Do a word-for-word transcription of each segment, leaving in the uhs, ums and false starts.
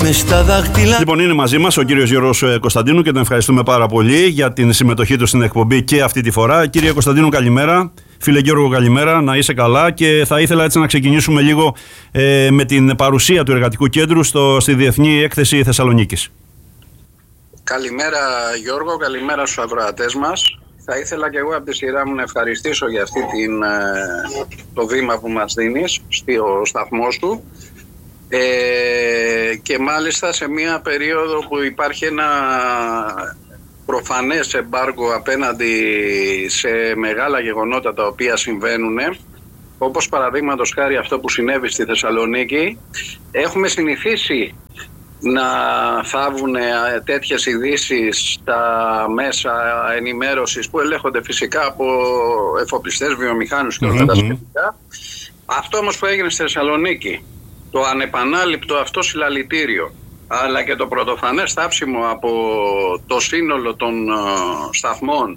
μες στα δάχτυλα. Λοιπόν, είναι μαζί μας ο κύριος Γιώργος Κωνσταντίνου και τον ευχαριστούμε πάρα πολύ για την συμμετοχή του στην εκπομπή και αυτή τη φορά. Κύριε Κωνσταντίνου, καλημέρα. Φίλε Γιώργο, καλημέρα. Να είσαι καλά. Και θα ήθελα έτσι να ξεκινήσουμε λίγο ε, με την παρουσία του Εργατικού Κέντρου στο, στη Διεθνή Έκθεση Θεσσαλονίκης. Καλημέρα Γιώργο, καλημέρα στους ακροατές μας. Θα ήθελα και εγώ από τη σειρά μου να ευχαριστήσω για αυτή την, το βήμα που μας δίνεις στο σταθμό σου ε, και μάλιστα σε μια περίοδο που υπάρχει ένα προφανές εμπάργο απέναντι σε μεγάλα γεγονότα τα οποία συμβαίνουν, όπως παραδείγματος χάρη αυτό που συνέβη στη Θεσσαλονίκη. Έχουμε συνηθίσει να θάβουν τέτοιες ειδήσεις στα μέσα ενημέρωσης που ελέγχονται φυσικά από εφοπλιστές, βιομηχάνους και όλα τα σχετικά. Αυτό όμως που έγινε στη Θεσσαλονίκη, το ανεπανάληπτο αυτό συλλαλητήριο, αλλά και το πρωτοφανές θάψιμο από το σύνολο των σταθμών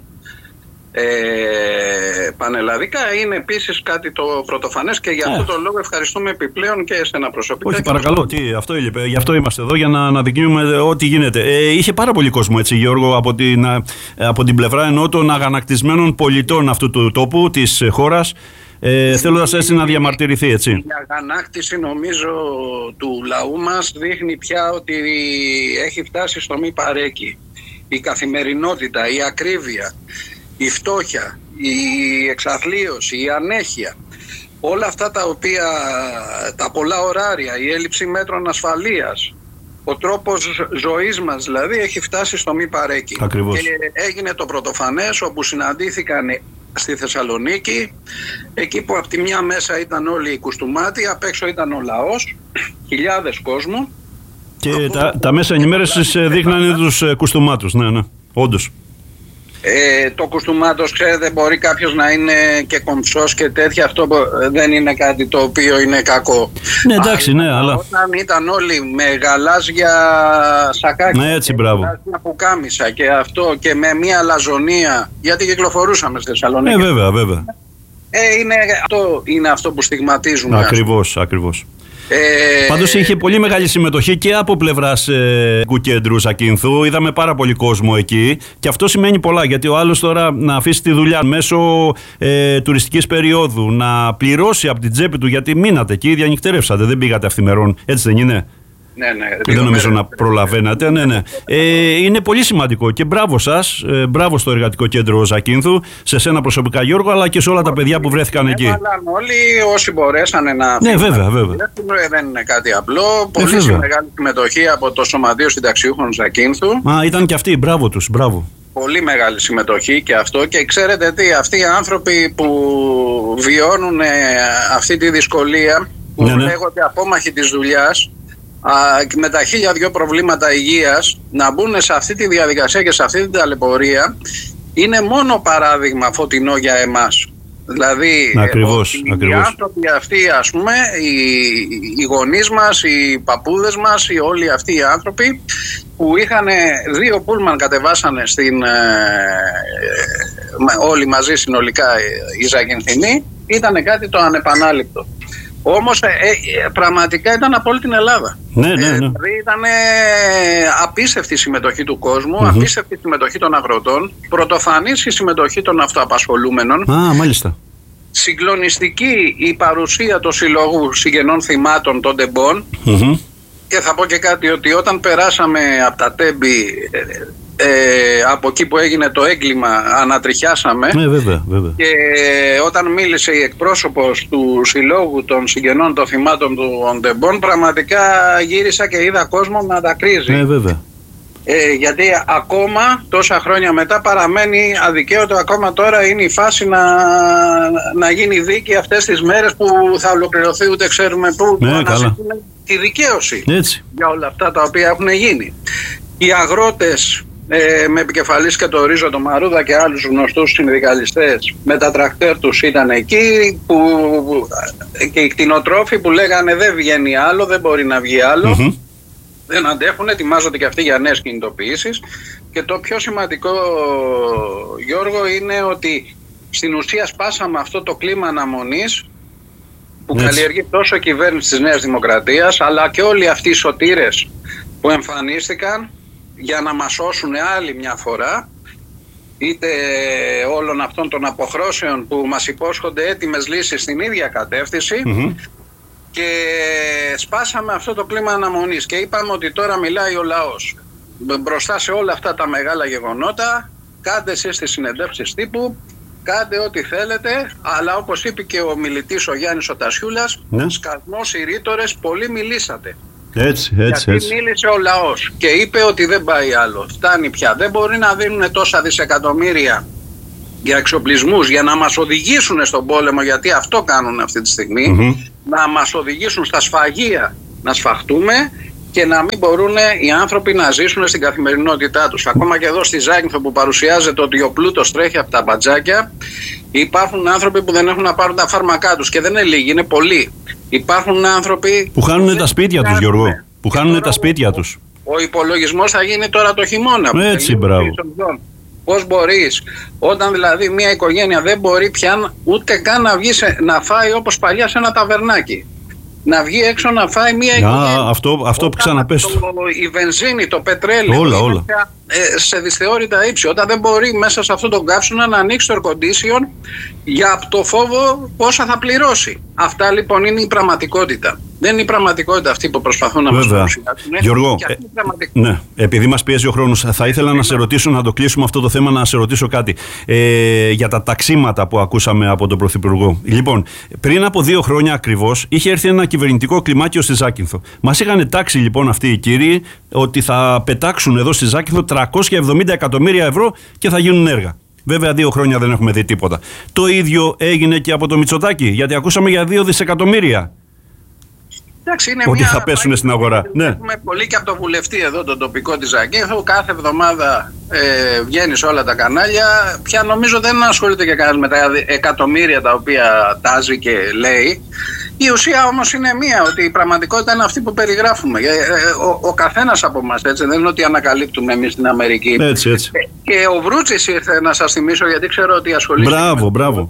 Ε, πανελλαδικά, είναι επίσης κάτι το πρωτοφανές και για αυτό το λόγο ευχαριστούμε επιπλέον και εσένα προσωπικά. Όχι, παρακαλώ, τι, αυτό, γι' αυτό είμαστε εδώ, για να αναδεικνύουμε ό,τι γίνεται. Ε, είχε πάρα πολύ κόσμο, έτσι, Γιώργο, από την, από την πλευρά ενώ των αγανακτισμένων πολιτών αυτού του τόπου, της χώρας, ε, θέλοντας έτσι να διαμαρτυρηθεί, έτσι. Η αγανάκτηση, νομίζω, του λαού μας δείχνει πια ότι έχει φτάσει στο μη παρέκει. Η καθημερινότητα, η ακρίβεια, η φτώχεια, η εξαθλίωση, η ανέχεια, όλα αυτά τα οποία, τα πολλά ωράρια, η έλλειψη μέτρων ασφαλείας, ο τρόπος ζωής μας δηλαδή έχει φτάσει στο μη παρέκει. Ακριβώς. Και έγινε το πρωτοφανές όπου συναντήθηκαν στη Θεσσαλονίκη, εκεί που από τη μια μέσα ήταν όλοι οι κουστούμάτοι, απ' έξω ήταν ο λαός, χιλιάδες κόσμου. Και τα, τα μέσα ενημέρωσης δείχνανε τους κουστούμάτους, ναι, ναι, όντως. Ε, το κουστούμάτος, ξέρετε, μπορεί κάποιος να είναι και κομψός και τέτοια, αυτό δεν είναι κάτι το οποίο είναι κακό. Ναι, εντάξει, ναι, αλλά... Όταν ήταν όλοι με γαλάζια σακάκια, ναι, έτσι, μπράβο, γαλάζια πουκάμισα και αυτό και με μια λαζονία, γιατί κυκλοφορούσαμε στη Θεσσαλονίκη. Ε, βέβαια, βέβαια. Ε, είναι, αυτό είναι αυτό που στιγματίζουμε. Ακριβώς, ακριβώς. Ε... Πάντως είχε πολύ μεγάλη συμμετοχή και από πλευράς ε, Κέντρου Ζακίνθου. Είδαμε πάρα πολύ κόσμο εκεί και αυτό σημαίνει πολλά, γιατί ο άλλος τώρα να αφήσει τη δουλειά μέσω ε, τουριστικής περίοδου, να πληρώσει από την τσέπη του, γιατί μείνατε εκεί, διανυκτερεύσατε, δεν πήγατε αυθημερών, έτσι δεν είναι? Ναι, ναι, δεν νομίζω να προλαβαίνατε. Ναι, ναι. Ε, είναι πολύ σημαντικό και μπράβο σας, ε, μπράβο στο Εργατικό Κέντρο Ζακίνθου, σε σένα προσωπικά, Γιώργο, αλλά και σε όλα τα παιδιά που βρέθηκαν εκεί. Έβαλαν όλοι όσοι μπορέσανε να. Ναι, βέβαια, βέβαια. Δεν είναι κάτι απλό. Πολύ ε, μεγάλη συμμετοχή από το Σωματείο Συνταξιούχων Ζακίνθου. Α, ήταν και αυτοί, μπράβο τους, μπράβο. Πολύ μεγάλη συμμετοχή και αυτό. Και ξέρετε τι, αυτοί οι άνθρωποι που βιώνουν αυτή τη δυσκολία, που ναι, ναι. λέγονται απόμαχοι της δουλειάς, με τα χίλια δυο προβλήματα υγείας, να μπουν σε αυτή τη διαδικασία και σε αυτή την ταλαιπωρία, είναι μόνο παράδειγμα φωτεινό για εμάς. Δηλαδή, ακριβώς, οι ακριβώς. άνθρωποι αυτοί, ας πούμε, οι, οι γονείς μας, οι παππούδες μας, οι, όλοι αυτοί οι άνθρωποι που είχαν δύο πούλμαν, κατεβάσανε στην, ε, όλοι μαζί συνολικά οι Ζακυνθινοί, ήταν κάτι το ανεπανάληπτο. Όμως ε, ε, πραγματικά ήταν από όλη την Ελλάδα. Ναι, ναι, ναι. Ε, δηλαδή ήταν ε, απίστευτη η συμμετοχή του κόσμου, mm-hmm. απίστευτη η συμμετοχή των αγροτών, πρωτοφανής η συμμετοχή των αυτοαπασχολούμενων. Α, μάλιστα. Συγκλονιστική η παρουσία του Συλλόγου Συγγενών Θυμάτων των Τεμπών. Mm-hmm. Και θα πω και κάτι, ότι όταν περάσαμε από τα Τέμπη, ε, από εκεί που έγινε το έγκλημα, ανατριχιάσαμε. Ναι, βέβαια, βέβαια. Και όταν μίλησε η εκπρόσωπος του Συλλόγου των Συγγενών των Θυμάτων των Τεμπών, πραγματικά γύρισα και είδα κόσμο να δακρύζει. Ναι, βέβαια. Ε, γιατί ακόμα τόσα χρόνια μετά παραμένει αδικαίωτο, ακόμα τώρα είναι η φάση να, να γίνει δίκη αυτές τις μέρες που θα ολοκληρωθεί ούτε ξέρουμε πού, ναι, που αναζητούν τη δικαίωση. Έτσι. Για όλα αυτά τα οποία έχουν γίνει. Οι αγρότες ε, με επικεφαλής και το Ρίζο, το Μαρούδα και άλλους γνωστούς συνδικαλιστές με τα τρακτέρ τους ήταν εκεί, που, και οι κτηνοτρόφοι που λέγανε δεν βγαίνει άλλο, δεν μπορεί να βγει άλλο. Mm-hmm. Δεν αντέχουν, ετοιμάζονται και αυτοί για νέες κινητοποιήσεις. Και το πιο σημαντικό, Γιώργο, είναι ότι στην ουσία σπάσαμε αυτό το κλίμα αναμονής που Έτσι. καλλιεργεί τόσο η κυβέρνηση της Νέας Δημοκρατίας, αλλά και όλοι αυτοί οι σωτήρες που εμφανίστηκαν για να μας σώσουν άλλη μια φορά, είτε όλων αυτών των αποχρώσεων που μας υπόσχονται έτοιμες λύσεις στην ίδια κατεύθυνση. Mm-hmm. Και σπάσαμε αυτό το κλίμα αναμονής και είπαμε ότι τώρα μιλάει ο λαός. Μπροστά σε όλα αυτά τα μεγάλα γεγονότα, κάντε εσείς τις συνεντεύξεις τύπου, κάντε ό,τι θέλετε, αλλά όπως είπε και ο μιλητής ο Γιάννης ο Τασιούλας, ναι. σκασμός οι ρήτορες, πολύ μιλήσατε. Έτσι, έτσι, Γιατί έτσι. μίλησε ο λαός και είπε ότι δεν πάει άλλο. Φτάνει πια. Δεν μπορεί να δίνουν τόσα δισεκατομμύρια για εξοπλισμούς, για να μας οδηγήσουν στον πόλεμο, γιατί αυτό κάνουν αυτή τη στιγμή, mm-hmm. να μας οδηγήσουν στα σφαγεία, να σφαχτούμε και να μην μπορούν οι άνθρωποι να ζήσουν στην καθημερινότητά τους. Ακόμα και εδώ στη Ζάκυνθο που παρουσιάζεται ότι ο πλούτος τρέχει από τα μπατζάκια, υπάρχουν άνθρωποι που δεν έχουν να πάρουν τα φάρμακά τους και δεν είναι λίγοι, είναι πολλοί. Υπάρχουν άνθρωποι που χάνουν τα σπίτια τους, Γιώργο. Που χάνουν τα σπίτια τους. Ο υπολογισμός θα γίνει τώρα το χειμώνα. Έτσι, μπράβο. Πώς μπορείς, όταν δηλαδή μια οικογένεια δεν μπορεί πια ούτε καν να βγει σε, να φάει όπως παλιά σε ένα ταβερνάκι. Να βγει έξω να φάει μια οικογένεια. Α, αυτό, αυτό που ξαναπες. Το, η βενζίνη, το πετρέλαιο. Όλα, όλα. Ε, σε δυσθεώρητα ύψη. Όταν δεν μπορεί μέσα σε αυτόν τον κάψονα να ανοίξει το air condition για το φόβο πόσα θα πληρώσει. Αυτά λοιπόν είναι η πραγματικότητα. Δεν είναι η πραγματικότητα αυτή που προσπαθούν να μας παρουσιάσουν. Γιώργο, ε, ναι, επειδή μας πιέζει ο χρόνος, θα ήθελα να σε ρωτήσω, να το κλείσουμε αυτό το θέμα, να σε ρωτήσω κάτι ε, για τα ταξίματα που ακούσαμε από τον Πρωθυπουργό. Λοιπόν, πριν από δύο χρόνια ακριβώς είχε έρθει ένα κυβερνητικό κλιμάκιο στη Ζάκυνθο. Μας είχαν τάξει λοιπόν αυτοί οι κύριοι ότι θα πετάξουν εδώ στη Ζάκυνθο τριακόσια εβδομήντα εκατομμύρια ευρώ και θα γίνουν έργα. Βέβαια, δύο χρόνια δεν έχουμε δει τίποτα. Το ίδιο έγινε και από το Μητσοτάκη, γιατί ακούσαμε για δύο δισεκατομμύρια. Εντάξει, είναι ότι μια... θα πέσουν στην αγορά. Ναι. Έχουμε πολύ και από το βουλευτή εδώ, τον τοπικό της Ζακύνθου. Κάθε εβδομάδα ε, βγαίνει σε όλα τα κανάλια. Πια νομίζω δεν ασχολείται και κανένας με τα εκατομμύρια τα οποία τάζει και λέει. Η ουσία όμως είναι μία, ότι η πραγματικότητα είναι αυτή που περιγράφουμε. Ο, ο καθένας από εμάς, έτσι, δεν είναι ότι ανακαλύπτουμε εμείς στην Αμερική. Έτσι, έτσι. Και ο Βρούτσης ήρθε, να σας θυμίσω, γιατί ξέρω ότι ασχολείται. Μπράβο, με... μπράβο.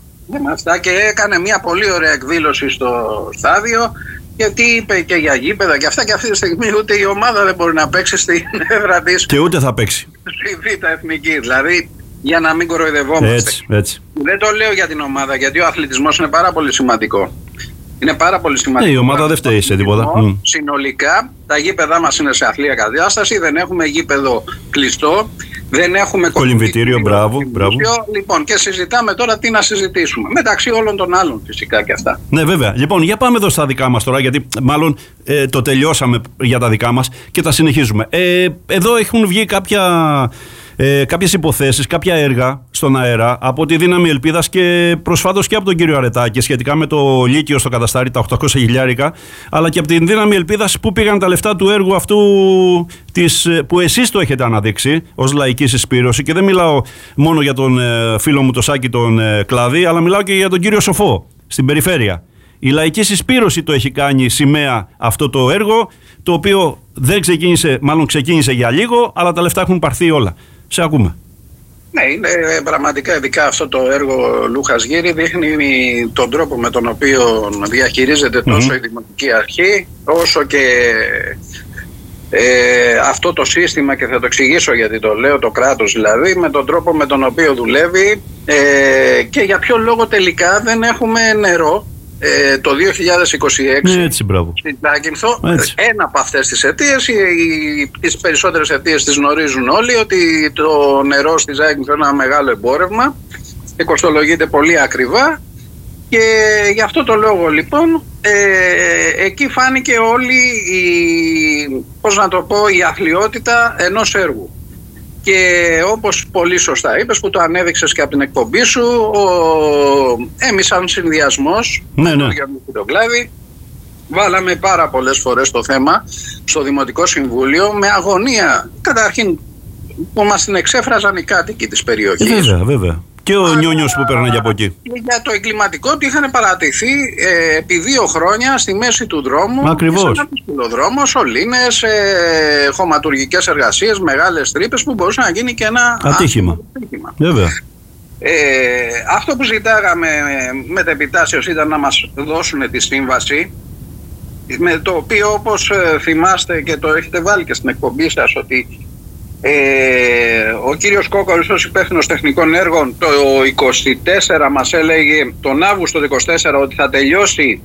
με αυτά και έκανε μία πολύ ωραία εκδήλωση στο στάδιο. Γιατί είπε και για γήπεδα και αυτά, και αυτή τη στιγμή ούτε η ομάδα δεν μπορεί να παίξει στην έδρα της. Και ούτε θα παίξει. Στη Β' Εθνική. Δηλαδή, για να μην κοροϊδευόμαστε. Έτσι, έτσι. Δεν το λέω για την ομάδα, γιατί ο αθλητισμός είναι πάρα πολύ σημαντικό. Είναι πάρα πολύ σημαντικό. Ναι, η ομάδα δεν φταίει σε τίποτα. Συνολικά, τα γήπεδά μας είναι σε αθλία κατάσταση, δεν έχουμε γήπεδο κλειστό. Δεν έχουμε κολυμβητήριο, μπράβο, μπράβο. Λοιπόν, και συζητάμε τώρα τι να συζητήσουμε. Μεταξύ όλων των άλλων, φυσικά και αυτά. Ναι, βέβαια. Λοιπόν, για πάμε εδώ στα δικά μας τώρα, γιατί μάλλον ε, το τελειώσαμε για τα δικά μας και τα συνεχίζουμε. Ε, εδώ έχουν βγει κάποια, ε, κάποιες υποθέσεις, κάποια έργα στον αέρα από τη Δύναμη Ελπίδας και προσφάτως και από τον κύριο Αρετάκη σχετικά με το λύκειο στο Καταστάρι, τα οκτακόσια χιλιάρικα, αλλά και από την Δύναμη Ελπίδας που πήγαν τα λεφτά του έργου αυτού της, που εσείς το έχετε αναδείξει ως λαϊκή συσπήρωση. Και δεν μιλάω μόνο για τον ε, φίλο μου το Σάκη τον ε, Κλαδί, αλλά μιλάω και για τον κύριο Σοφό στην περιφέρεια. Η λαϊκή συσπήρωση το έχει κάνει σημαία αυτό το έργο, το οποίο δεν ξεκίνησε, μάλλον ξεκίνησε για λίγο, αλλά τα λεφτά έχουν πάρθει όλα. Σε ακούμε. Ναι, είναι πραγματικά, ειδικά αυτό το έργο Λούχας Γύρι δείχνει τον τρόπο με τον οποίο διαχειρίζεται τόσο mm-hmm. η Δημοτική Αρχή, όσο και ε, αυτό το σύστημα, και θα το εξηγήσω γιατί το λέω, το κράτος δηλαδή, με τον τρόπο με τον οποίο δουλεύει ε, και για ποιο λόγο τελικά δεν έχουμε νερό. Ε, το δύο χιλιάδες είκοσι έξι έτσι, στην Ζάκυνθο. Ένα από αυτές τις αιτίες, οι, οι, τις περισσότερες αιτίες τις γνωρίζουν όλοι, ότι το νερό στη Ζάκυνθο είναι ένα μεγάλο εμπόρευμα και κοστολογείται πολύ ακριβά, και γι' αυτό το λόγο λοιπόν ε, εκεί φάνηκε όλη η, πώς να το πω, η αθλιότητα ενός έργου. Και όπως πολύ σωστά είπες, που το ανέδειξες και από την εκπομπή σου, ο... εμείς σαν συνδυασμός, ναι, ναι. τον Κλάδι, βάλαμε πάρα πολλές φορές το θέμα στο Δημοτικό Συμβούλιο με αγωνία, καταρχήν που μας την εξέφραζαν οι κάτοικοι της περιοχής. Βέβαια, βέβαια. Και ο Νιόνιος που πέρανε από εκεί. Για το εγκληματικό ότι είχαν παρατηθεί ε, επί δύο χρόνια στη μέση του δρόμου. Ακριβώς. Σε έναν δρόμο, σωλήνες, ε, χωματουργικές εργασίες, μεγάλες τρύπες που μπορούσε να γίνει και ένα ατύχημα. ατύχημα. Βέβαια. Ε, αυτό που ζητάγαμε μετεπιτάσεως ήταν να μας δώσουν τη σύμβαση, με το οποίο, όπως θυμάστε και το έχετε βάλει και στην εκπομπή σας, ότι ε, ο κύριος Κόκορης ως υπεύθυνος τεχνικών έργων το είκοσι τέσσερα μας έλεγε, τον Αύγουστο του είκοσι τέσσερα, ότι θα τελειώσει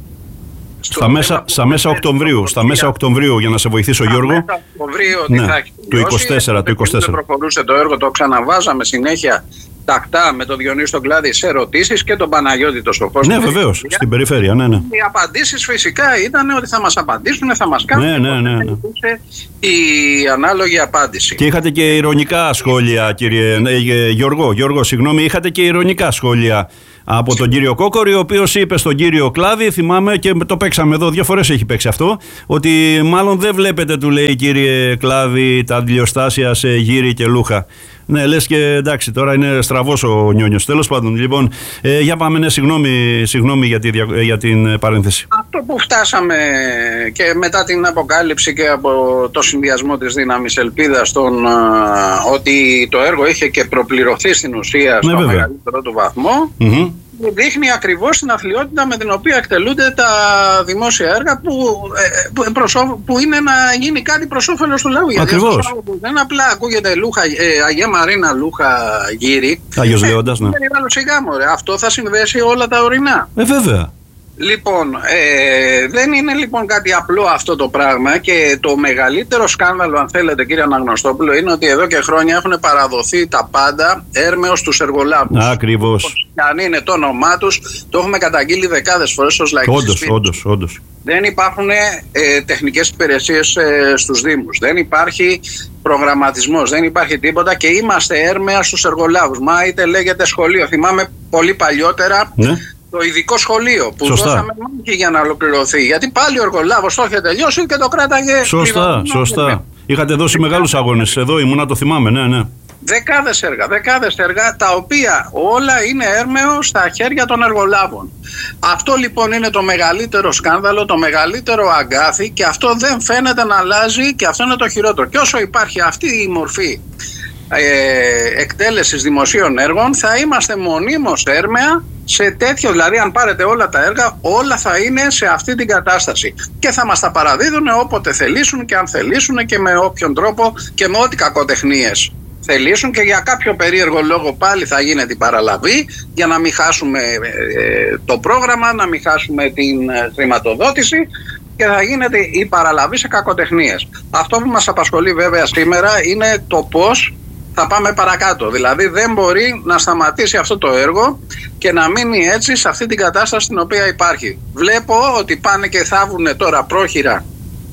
Στα μέσα, στα μέσα Οκτωβρίου, στα μέσα Οκτωβρίου, για να σε βοηθήσω, Γιώργο. Στα μέσα Οκτωβρίου, ότι ναι, θα έχει το είκοσι τέσσερα, το είκοσι τέσσερα. Δεν προχωρούσε το έργο, το ξαναβάζαμε συνέχεια τακτά με τον Διονύση τον Κλάδη σε ερωτήσεις και τον Παναγιώτη το Σοφό. Ναι, βεβαίως, στην περιφέρεια, ναι, ναι. Οι απαντήσεις φυσικά ήταν ότι θα μας απαντήσουν, θα μας κάνουν. Ναι, ναι, ναι, ναι. Η ανάλογη απάντηση. Και είχατε και ειρωνικά σχόλια, κύριε ε, Γιώργο, Γιώργο, συγγνώμη, είχατε και ειρωνικά σχόλια από τον κύριο Κόκορη, ο οποίος είπε στον κύριο Κλάδη, θυμάμαι και το παίξαμε εδώ, δύο φορές έχει παίξει αυτό, ότι μάλλον δεν βλέπετε, του λέει, κύριε Κλάδη, τα αντιλιοστάσια σε γύρι και λούχα. Ναι, λες και εντάξει, τώρα είναι στραβός ο Νιόνιος. Τέλος πάντων, λοιπόν, ε, για πάμε, ναι, συγγνώμη, συγγνώμη για, τη, για την παρένθεση. Αυτό που φτάσαμε και μετά την αποκάλυψη και από το συνδυασμό της δύναμης ελπίδας των, α, ότι το έργο είχε και προπληρωθεί στην ουσία στο ναι, μεγαλύτερο του βαθμό, mm-hmm. δείχνει ακριβώς την αθλιότητα με την οποία εκτελούνται τα δημόσια έργα που, που, προσώ, που είναι να γίνει κάτι προς όφελος του λαού. Ακριβώς. Γιατί δεν απλά ακούγεται Λούχα, ε, Αγία Μαρίνα Λούχα γύρι. Άγιος Λέοντας, ναι. Αυτό θα συνδέσει όλα τα ορεινά. Ε, βέβαια. Λοιπόν, ε, δεν είναι λοιπόν κάτι απλό αυτό το πράγμα, και το μεγαλύτερο σκάνδαλο, αν θέλετε, κύριε Αναγνωστόπουλο, είναι ότι εδώ και χρόνια έχουν παραδοθεί τα πάντα έρμεως στους εργολάβους. Ακριβώς. Αν είναι το όνομά τους, το έχουμε καταγγείλει δεκάδες φορές ως λαϊκή Όντως, όντως, όντως. Δεν υπάρχουν ε, τεχνικές υπηρεσίες ε, στους Δήμους, δεν υπάρχει προγραμματισμός, δεν υπάρχει τίποτα και είμαστε έρμεα στους εργολάβους. Μα είτε λέγεται σχολείο, θυμάμαι πολύ παλιότερα, ναι. Το ειδικό σχολείο που σωστά. Δώσαμε μάχη για να ολοκληρωθεί. Γιατί πάλι ο εργολάβος το είχε τελειώσει και το κράταγε. Σωστά, σωστά. Είχατε δώσει μεγάλους αγώνες. Εδώ ήμουν, να το θυμάμαι, ναι, ναι. Δεκάδες έργα, δεκάδες έργα, τα οποία όλα είναι έρμεο στα χέρια των εργολάβων. Αυτό λοιπόν είναι το μεγαλύτερο σκάνδαλο, το μεγαλύτερο αγκάθι, και αυτό δεν φαίνεται να αλλάζει, και αυτό είναι το χειρότερο. Και όσο υπάρχει αυτή η μορφή ε, εκτέλεσης δημοσίων έργων, θα είμαστε μονίμως έρμεα σε τέτοιο, δηλαδή αν πάρετε όλα τα έργα, όλα θα είναι σε αυτή την κατάσταση και θα μας τα παραδίδουν όποτε θελήσουν και αν θελήσουν και με όποιον τρόπο και με ό,τι κακοτεχνίες θελήσουν, και για κάποιο περίεργο λόγο πάλι θα γίνεται η παραλαβή για να μην χάσουμε ε, το πρόγραμμα, να μην χάσουμε την ε, χρηματοδότηση, και θα γίνεται η παραλαβή σε κακοτεχνίες. Αυτό που μας απασχολεί βέβαια σήμερα είναι το πώς θα πάμε παρακάτω. Δηλαδή δεν μπορεί να σταματήσει αυτό το έργο και να μείνει έτσι σε αυτή την κατάσταση στην οποία υπάρχει. Βλέπω ότι πάνε και θάβουνε τώρα πρόχειρα,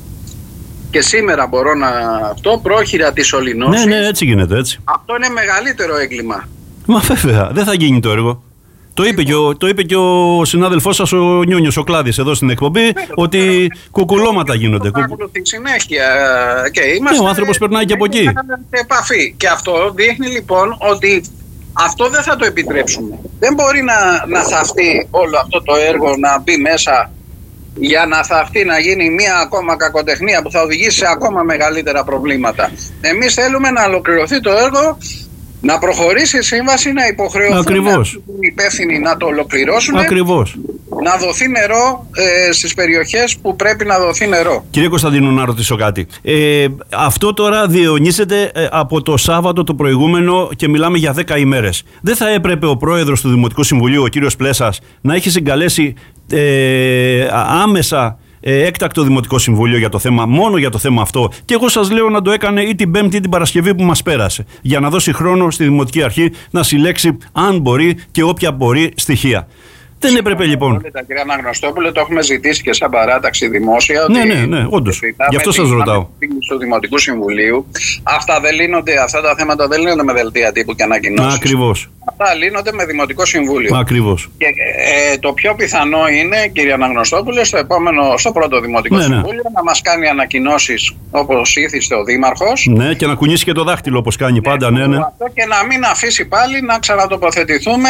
και σήμερα μπορώ να αυτό, πρόχειρα της Ολυνώσης. Ναι, ναι, έτσι γίνεται, έτσι. Αυτό είναι μεγαλύτερο έγκλημα. Μα βέβαια, δεν θα γίνει το έργο. Το είπε, και ο, το είπε και ο συνάδελφός σας, ο Νιόνιος ο Κλάδης, εδώ στην εκπομπή, ναι, ότι το, κουκουλώματα γίνονται. Το ακολουθεί συνέχεια και είμαστε... Ναι, ο άνθρωπος περνάει και από εκεί. Επαφή. Και αυτό δείχνει λοιπόν ότι αυτό δεν θα το επιτρέψουμε. Δεν μπορεί να, να θαυτεί όλο αυτό το έργο, να μπει μέσα για να θαυτεί, να γίνει μία ακόμα κακοτεχνία που θα οδηγήσει σε ακόμα μεγαλύτερα προβλήματα. Εμείς θέλουμε να ολοκληρωθεί το έργο, να προχωρήσει η σύμβαση, να υποχρεωθούν οι υπεύθυνοι να το ολοκληρώσουν. Ακριβώς. Να δοθεί νερό ε, στις περιοχές που πρέπει να δοθεί νερό. Κύριε Κωνσταντίνου, να ρωτήσω κάτι. Ε, αυτό τώρα διαιωνίζεται ε, από το Σάββατο το προηγούμενο και μιλάμε για δέκα ημέρες. Δεν θα έπρεπε ο πρόεδρος του Δημοτικού Συμβουλίου, ο κύριος Πλέσας, να έχει συγκαλέσει ε, άμεσα Ε, έκτακτο Δημοτικό Συμβούλιο για το θέμα, μόνο για το θέμα αυτό, και εγώ σας λέω να το έκανε ή την Πέμπτη ή την Παρασκευή που μας πέρασε, για να δώσει χρόνο στη Δημοτική Αρχή να συλλέξει, αν μπορεί και όποια μπορεί, στοιχεία. Δεν έπρεπε λοιπόν. Κύριε Αναγνωστόπουλε, το έχουμε ζητήσει και σαν παράταξη δημόσια. Ναι, ναι, ναι, όντως. Γι' αυτό σας ρωτάω. Του Δημοτικού Συμβουλίου. Αυτά δεν λύνονται, αυτά τα θέματα δεν λύνονται με δελτία τύπου και ανακοινώσεις. Ακριβώς. Αυτά λύνονται με Δημοτικό Συμβούλιο. Ακριβώς. Και ε, το πιο πιθανό είναι, κύριε Αναγνωστόπουλε, στο επόμενο, στο πρώτο Δημοτικό ναι, Συμβούλιο, ναι, να μας κάνει ανακοινώσεις όπως ήθιστε ο Δήμαρχος. Ναι, και να κουνήσει και το δάχτυλο όπως κάνει πάντα, ναι, ναι. Και να μην αφήσει πάλι να ξανατοποθετηθούμε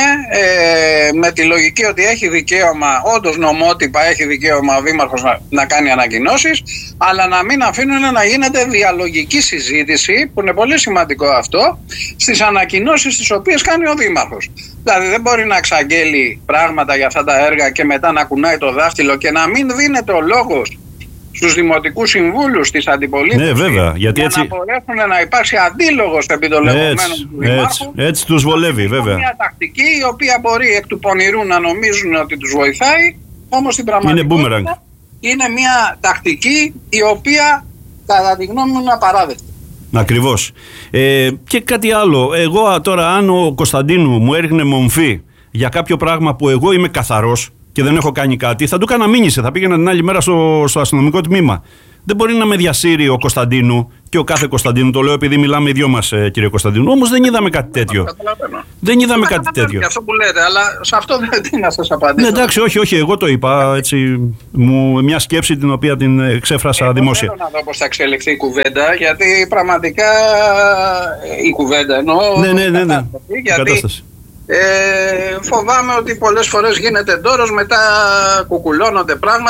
ε, με τη λογική ότι έχει δικαίωμα, όντως νομότυπα έχει δικαίωμα ο Δήμαρχος να, να κάνει ανακοινώσεις, αλλά να μην αφήνουν να γίνεται διαλογική συζήτηση, που είναι πολύ σημαντικό αυτό, στις ανακοινώσεις τις οποίες κάνει ο δήμαρχος. Δηλαδή δεν μπορεί να εξαγγέλει πράγματα για αυτά τα έργα και μετά να κουνάει το δάχτυλο και να μην δίνεται ο λόγος στους δημοτικούς συμβούλους της αντιπολίτευσης, ναι, βέβαια, γιατί για έτσι... να μπορέσουν να υπάρξει αντίλογος επί των λεγόμενων του δημάρχου. Έτσι, έτσι τους βολεύει, βέβαια. Είναι μια τακτική η οποία μπορεί εκ του πονηρού να νομίζουν ότι τους βοηθάει, όμως στην πραγματικότητα είναι, είναι μια τακτική η οποία κατά τη γνώμη μου είναι απαράδεκτη. Ακριβώς. Ε, και κάτι άλλο. Εγώ τώρα, αν ο Κωνσταντίνου μου έριχνε μομφή για κάποιο πράγμα που εγώ είμαι καθαρός και δεν έχω κάνει κάτι, θα του έκανα μήνυση. Θα πήγαινα την άλλη μέρα στο, στο αστυνομικό τμήμα. Δεν μπορεί να με διασύρει ο Κωνσταντίνου και ο κάθε Κωνσταντίνου. Το λέω επειδή μιλάμε οι δυο μας, ε, κύριε Κωνσταντίνου. Όμως δεν είδαμε κάτι τέτοιο. Δεν είδαμε κάτι τέτοιο. Για αυτό που λέτε, αλλά σε αυτό δεν τι να σας απαντήσω. Ναι, εντάξει, όχι, όχι. Εγώ το είπα έτσι. Μου, μια σκέψη την οποία την εξέφρασα εγώ δημόσια. Δεν θέλω να δω πώς θα εξελιχθεί η κουβέντα, γιατί πραγματικά η κουβέντα εννοώ. Ναι, ναι, ναι. ναι. Γιατί ε, φοβάμαι ότι πολλές φορές γίνεται ντόρος, μετά κουκουλώνονται πράγματα.